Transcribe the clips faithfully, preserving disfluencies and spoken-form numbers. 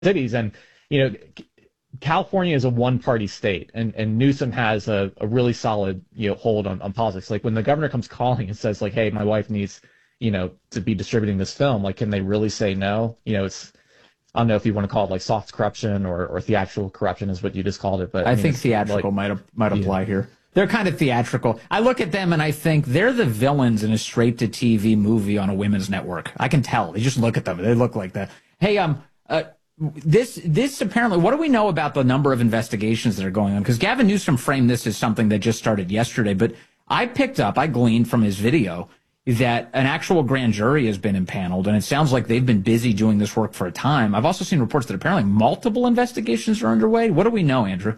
cities. And, you know, California is a one-party state, and, and Newsom has a, a really solid, you know, hold on, on politics. Like when the governor comes calling and says, like, hey, my wife needs, you know, to be distributing this film, like, can they really say no? You know, it's, I don't know if you want to call it like soft corruption or, or theatrical corruption is what you just called it. But I, I mean, think theatrical like, might might apply yeah. here. They're kind of theatrical. I look at them and I think they're the villains in a straight-to-T V movie on a women's network. I can tell. You just look at them. They look like that. Hey, um, uh, this this apparently, what do we know about the number of investigations that are going on? Because Gavin Newsom framed this as something that just started yesterday, but I picked up, I gleaned from his video that an actual grand jury has been impaneled, and it sounds like they've been busy doing this work for a time. I've also seen reports that apparently multiple investigations are underway. What do we know, Andrew?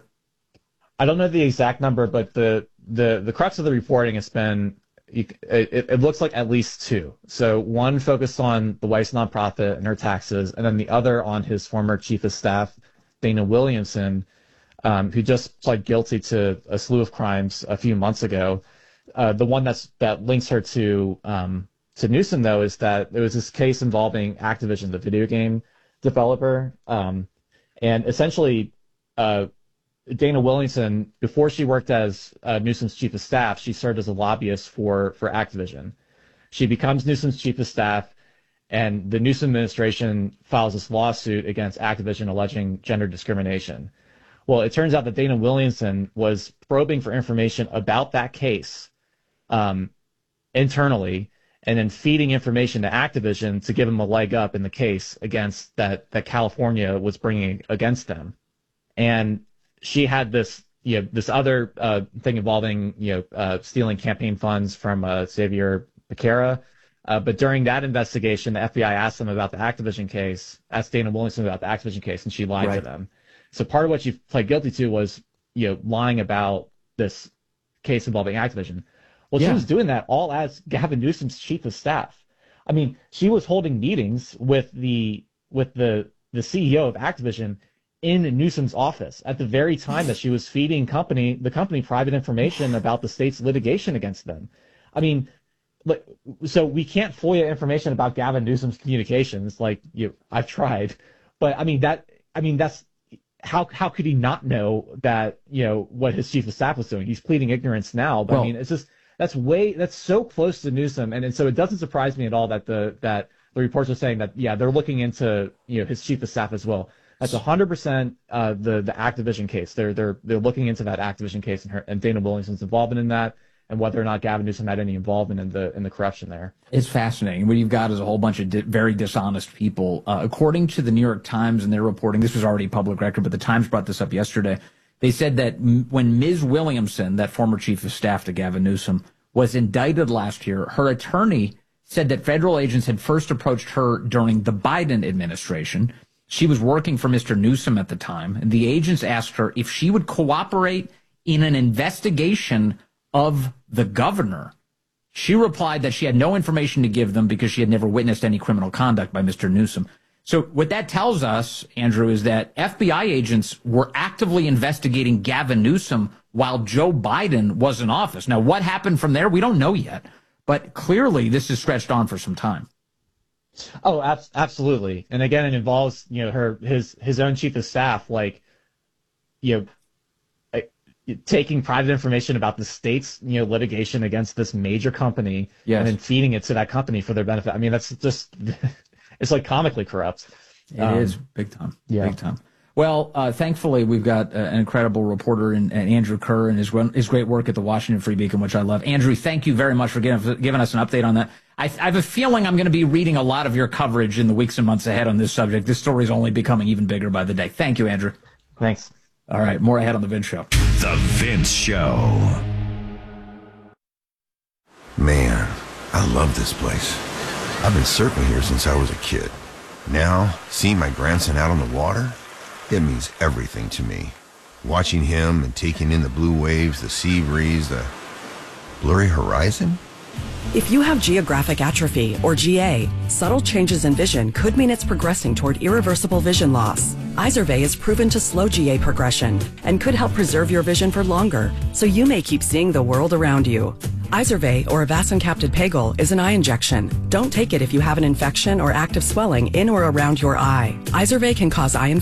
I don't know the exact number, but the the, the crux of the reporting has been, it, it looks like at least two. So one focused on the wife's nonprofit and her taxes, and then the other on his former chief of staff, Dana Williamson, um, who just pled guilty to a slew of crimes a few months ago. Uh, the one that's that links her to um, to Newsom, though, is that there was this case involving Activision, the video game developer, um, and essentially uh, Dana Williamson, before she worked as uh, Newsom's chief of staff, she served as a lobbyist for for Activision. She becomes Newsom's chief of staff, and the Newsom administration files this lawsuit against Activision alleging gender discrimination. Well, it turns out that Dana Williamson was probing for information about that case um, internally, and then feeding information to Activision to give them a leg up in the case against that that California was bringing against them. And she had this, you know, this other uh, thing involving, you know, uh, stealing campaign funds from uh, Xavier Becerra. Uh, but during that investigation, the F B I asked them about the Activision case, asked Dana Williamson about the Activision case, and she lied Right. to them. So part of what she pled guilty to was, you know, lying about this case involving Activision. Well, Yeah. she was doing that all as Gavin Newsom's chief of staff. I mean, she was holding meetings with the with the the C E O of Activision in Newsom's office at the very time that she was feeding company the company private information about the state's litigation against them. I mean, like, so we can't FOIA information about Gavin Newsom's communications. Like, you, I've tried, but I mean that. I mean that's. How how could he not know that, you know, what his chief of staff was doing? He's pleading ignorance now, but Well, I mean, it's just that's way that's so close to Newsom, and, and so it doesn't surprise me at all that the that the reports are saying that yeah they're looking into, you know, his chief of staff as well. That's one hundred percent uh, the the Activision case. They're they're they're looking into that Activision case, and her and Dana Williamson's involvement in that, and whether or not Gavin Newsom had any involvement in the in the corruption there. It's fascinating. What you've got is a whole bunch of di- very dishonest people. Uh, according to the New York Times and their reporting, this was already public record, but the Times brought this up yesterday. They said that m- when Miz Williamson, that former chief of staff to Gavin Newsom, was indicted last year, her attorney said that federal agents had first approached her during the Biden administration. She was working for Mister Newsom at the time, and the agents asked her if she would cooperate in an investigation of the governor. She replied that she had no information to give them because she had never witnessed any criminal conduct by Mister Newsom. So what that tells us, Andrew, is that F B I agents were actively investigating Gavin Newsom while Joe Biden was in office. Now, what happened from there, we don't know yet. But clearly, this is stretched on for some time. Oh, ab- absolutely. And again, it involves, you know, her his his own chief of staff, like, you know, taking private information about the state's, you know, litigation against this major company, Yes. and then feeding it to that company for their benefit. I mean, that's just, it's like comically corrupt. It Um, is big time. yeah. Big time. Well, uh, thankfully, we've got uh, an incredible reporter in, in Andrew Kerr and his, his great work at the Washington Free Beacon, which I love. Andrew, thank you very much for giving, giving us an update on that. I, I have a feeling I'm going to be reading a lot of your coverage in the weeks and months ahead on this subject. This story is only becoming even bigger by the day. Thank you, Andrew. Thanks. All right, more ahead on The Vince Show. The Vince Show. Man, I love this place. I've been surfing here since I was a kid. Now, seeing my grandson out on the water, it means everything to me. Watching him and taking in the blue waves, the sea breeze, the blurry horizon. If you have geographic atrophy, or G A, subtle changes in vision could mean it's progressing toward irreversible vision loss. Izervay is proven to slow G A progression and could help preserve your vision for longer, so you may keep seeing the world around you. Izervay, or avacincaptad pegol, is an eye injection. Don't take it if you have an infection or active swelling in or around your eye. Izervay can cause eye infection